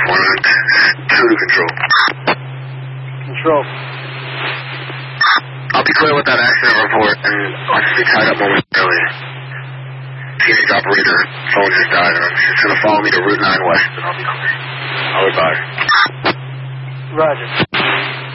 2 to control. Control. I'll be clear with that accident report, and I'll just be tied up momentarily. Teenage operator, phone just died, and I'm just going to follow me to Route 9 West, and I'll be clear. I'll advise. Roger.